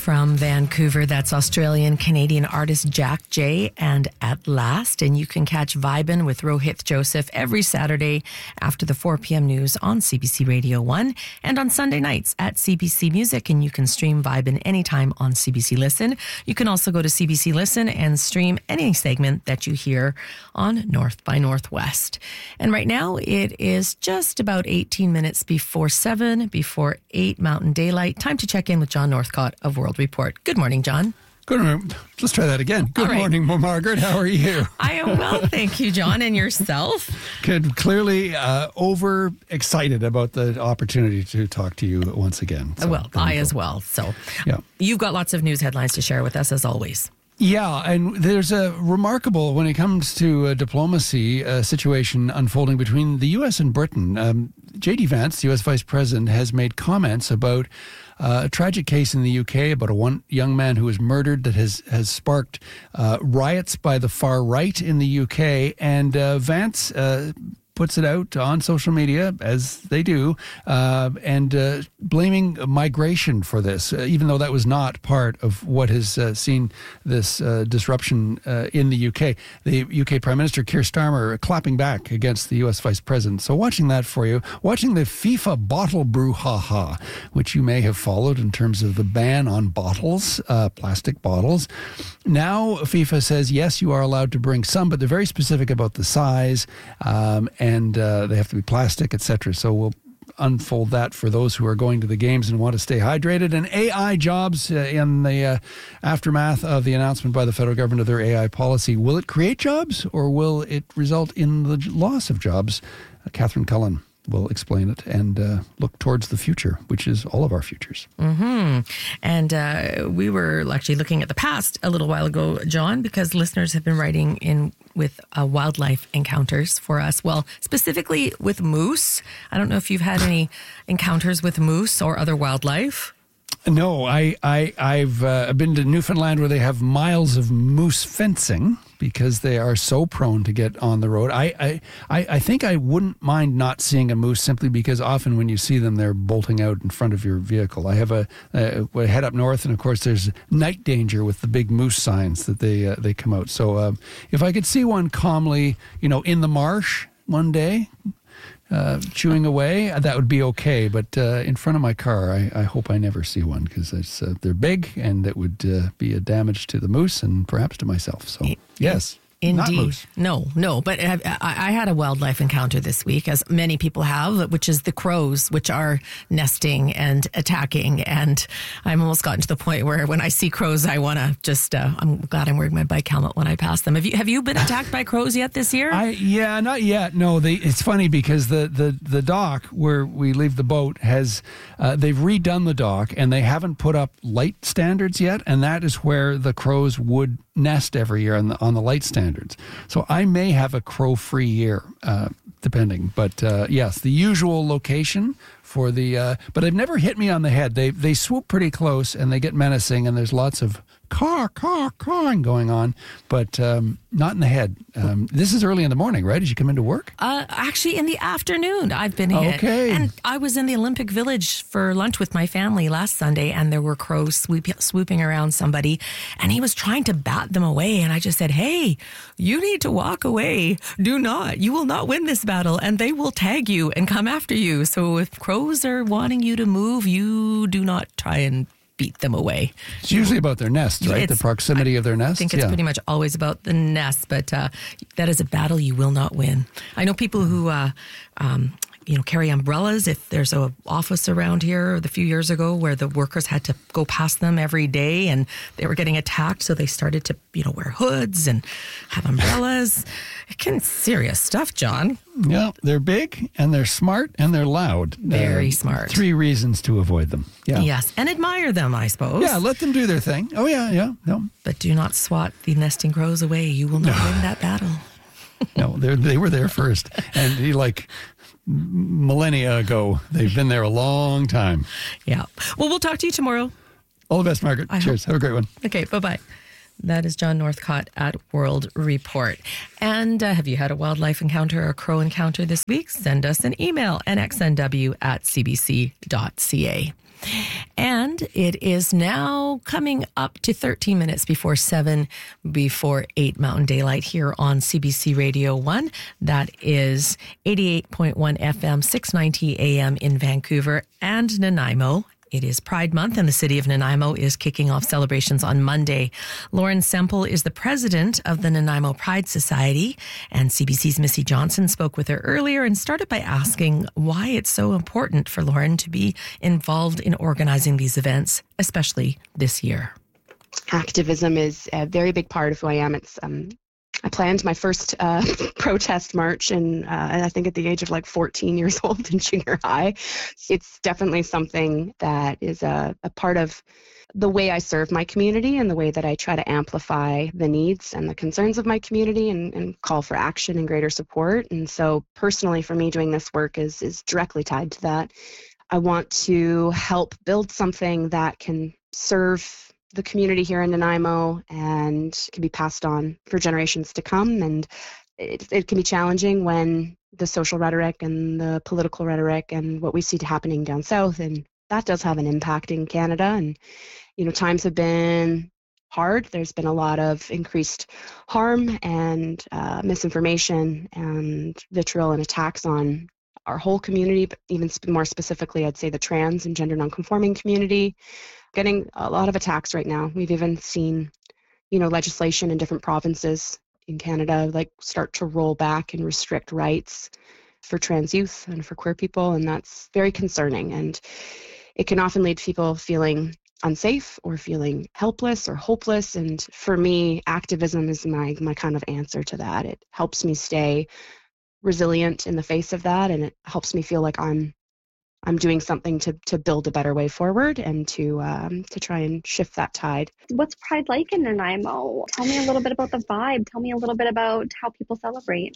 From Vancouver, that's Australian-Canadian artist Jack J and At Last. And you can catch Vibin' with Rohit Joseph every Saturday after the 4 p.m. news on CBC Radio 1 and on Sunday nights at CBC Music. And you can stream Vibin' anytime on CBC Listen. You can also go to CBC Listen and stream any segment that you hear on North by Northwest. And right now it is just about 18 minutes before 7, before 8 Mountain Daylight. Time to check in with John Northcott of World Report. Good morning, John. Good morning. Let's try that again. Good morning, Margaret. How are you? I am well, thank you, John. And yourself? Good. Clearly overexcited about the opportunity to talk to you once again. So, well, I as well. So You've got lots of news headlines to share with us, as always. Yeah, and there's a remarkable, when it comes to diplomacy, situation unfolding between the U.S. and Britain. J.D. Vance, the U.S. Vice President, has made comments about a tragic case in the UK about a young man who was murdered that has sparked riots by the far right in the UK. And Vance puts it out on social media, as they do, and blaming migration for this, even though that was not part of what has seen this disruption in the UK. The UK Prime Minister Keir Starmer clapping back against the US Vice President. So watching that for you, watching the FIFA bottle brouhaha, which you may have followed in terms of the ban on bottles, plastic bottles. Now FIFA says, yes, you are allowed to bring some, but they're very specific about the size, and they have to be plastic, etc. So we'll unfold that for those who are going to the games and want to stay hydrated. And AI jobs in the aftermath of the announcement by the federal government of their AI policy. Will it create jobs or will it result in the loss of jobs? Catherine Cullen will explain it and look towards the future, which is all of our futures. Mm-hmm. And we were actually looking at the past a little while ago, John, because listeners have been writing in with wildlife encounters for us. Well, specifically with moose. I don't know if you've had any encounters with moose or other wildlife. No, I've been to Newfoundland where they have miles of moose fencing because they are so prone to get on the road. I think I wouldn't mind not seeing a moose simply because often when you see them, they're bolting out in front of your vehicle. I have a head up north, and of course there's night danger with the big moose signs that they come out. So if I could see one calmly, in the marsh one day, chewing away, that would be okay. But in front of my car, I hope I never see one because they're big and it would be a damage to the moose and perhaps to myself. So, yes. Indeed. No. But I had a wildlife encounter this week, as many people have, which is the crows, which are nesting and attacking. And I'm almost gotten to the point where when I see crows, I want to just, I'm glad I'm wearing my bike helmet when I pass them. Have you been attacked by crows yet this year? Yeah, not yet. No, it's funny because the dock where we leave the boat has, they've redone the dock and they haven't put up light standards yet. And that is where the crows would nest every year on the light standards. So I may have a crow-free year, depending. But yes, the usual location for the... but they've never hit me on the head. They swoop pretty close and they get menacing and there's lots of cawing going on, but not in the head. This is early in the morning, right? As you come into work? Actually, in the afternoon, I've been hit. Okay. And I was in the Olympic Village for lunch with my family last Sunday, and there were crows swooping around somebody, and he was trying to bat them away. And I just said, hey, you need to walk away. Do not. You will not win this battle, and they will tag you and come after you. So if crows are wanting you to move, you do not try and beat them away. It's usually about their nest, right? The proximity of their nest. I think it's pretty much always about the nest, but that is a battle you will not win. I know people who carry umbrellas. If there's an office around here a few years ago where the workers had to go past them every day and they were getting attacked, so they started to wear hoods and have umbrellas. Serious stuff, John. Yeah, they're big and they're smart and they're loud. Very smart. 3 reasons to avoid them. Yeah. Yes, and admire them, I suppose. Yeah, let them do their thing. Oh, yeah. No. But do not swat the nesting crows away. You will not win that battle. No, they were there first. And millennia ago, they've been there a long time. Yeah. Well, we'll talk to you tomorrow. All the best, Margaret. Cheers. Have a great one. Okay, bye-bye. That is John Northcott at World Report. And have you had a wildlife encounter or crow encounter this week? Send us an email, nxnw@cbc.ca. And And it is now coming up to 13 minutes before 7, before 8 Mountain Daylight here on CBC Radio 1. That is 88.1 FM, 690 AM in Vancouver and Nanaimo. It is Pride Month, and the city of Nanaimo is kicking off celebrations on Monday. Lauren Semple is the president of the Nanaimo Pride Society, and CBC's Missy Johnson spoke with her earlier and started by asking why it's so important for Lauren to be involved in organizing these events, especially this year. Activism is a very big part of who I am. I planned my first protest march, and I think at the age of 14 years old in junior high. It's definitely something that is a part of the way I serve my community and the way that I try to amplify the needs and the concerns of my community and call for action and greater support. And so personally for me, doing this work is directly tied to that. I want to help build something that can serve the community here in Nanaimo and can be passed on for generations to come. And it can be challenging when the social rhetoric and the political rhetoric and what we see happening down south, and that does have an impact in Canada. And, times have been hard. There's been a lot of increased harm and misinformation and vitriol and attacks on our whole community, but even more specifically, I'd say the trans and gender nonconforming community. Getting a lot of attacks right now. We've even seen, legislation in different provinces in Canada start to roll back and restrict rights for trans youth and for queer people, and that's very concerning. And it can often lead to people feeling unsafe or feeling helpless or hopeless. And for me, activism is my kind of answer to that. It helps me stay resilient in the face of that, and it helps me feel like I'm doing something to build a better way forward and to try and shift that tide. What's Pride like in Nanaimo? Tell me a little bit about the vibe. Tell me a little bit about how people celebrate.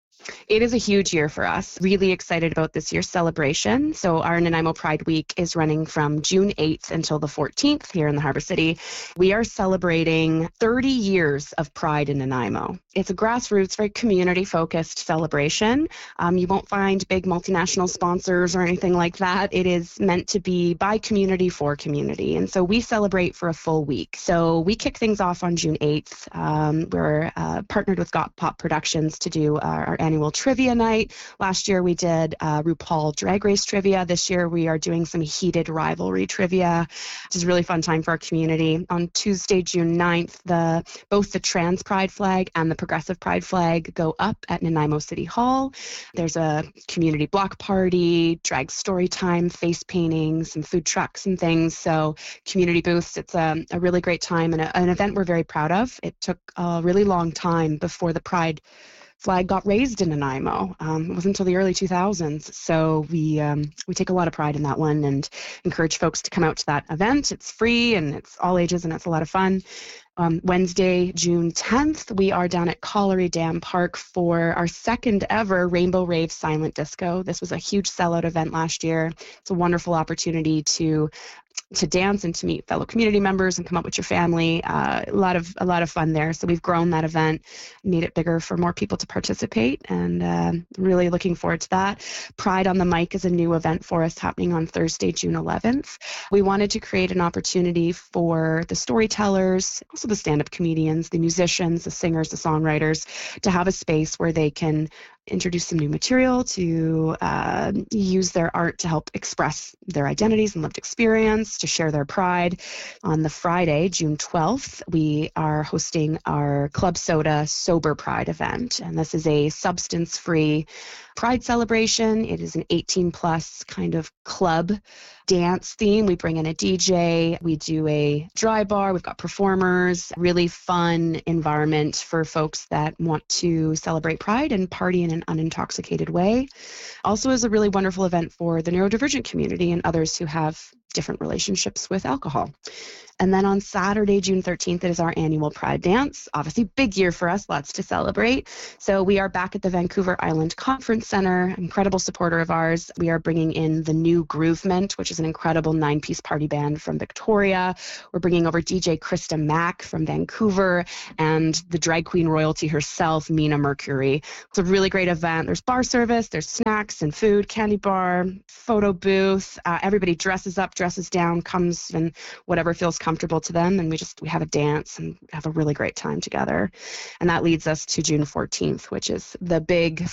It is a huge year for us. Really excited about this year's celebration. So our Nanaimo Pride Week is running from June 8th until the 14th here in the Harbor City. We are celebrating 30 years of Pride in Nanaimo. It's a grassroots, very community-focused celebration. You won't find big multinational sponsors or anything like that. It is meant to be by community for community. And so we celebrate for a full week. So we kick things off on June 8th. We're partnered with Got Pop Productions to do our annual trivia night. Last year we did RuPaul Drag Race trivia. This year we are doing some heated rivalry trivia, which is a really fun time for our community. On Tuesday, June 9th, both the trans pride flag and the progressive pride flag go up at Nanaimo City Hall. There's a community block party, drag story time, face painting, some food trucks and things. So community booths, it's a really great time and an event we're very proud of. It took a really long time before the pride flag got raised in Nanaimo. It wasn't until the early 2000s. So we take a lot of pride in that one and encourage folks to come out to that event. It's free and it's all ages and it's a lot of fun. Wednesday, June 10th, we are down at Colliery Dam Park for our second ever Rainbow Rave Silent Disco. This was a huge sellout event last year. It's a wonderful opportunity to dance and to meet fellow community members and come up with your family. A lot of fun there. So we've grown that event, made it bigger for more people to participate, and really looking forward to that. Pride on the Mic is a new event for us happening on Thursday, June 11th. We wanted to create an opportunity for the storytellers, also the stand-up comedians, the musicians, the singers, the songwriters, to have a space where they can introduce some new material, to use their art to help express their identities and lived experience, to share their pride. On the Friday, June 12th, we are hosting our Club Soda Sober Pride event, and this is a substance-free Pride celebration. It is an 18-plus kind of club dance theme. We bring in a DJ. We do a dry bar. We've got performers. Really fun environment for folks that want to celebrate Pride and party in an unintoxicated way. Also is a really wonderful event for the neurodivergent community and others who have different relationships with alcohol. And then on Saturday, June 13th, it is our annual Pride Dance. Obviously, big year for us, lots to celebrate. So we are back at the Vancouver Island Conference Center, incredible supporter of ours. We are bringing in the New Groovement, which is an incredible 9-piece party band from Victoria. We're bringing over DJ Krista Mack from Vancouver and the drag queen royalty herself, Mina Mercury. It's a really great event. There's bar service, there's snacks and food, candy bar, photo booth. Everybody dresses up, dresses down, comes in whatever feels comfortable to them, and we have a dance and have a really great time together. And that leads us to June 14th, which is the big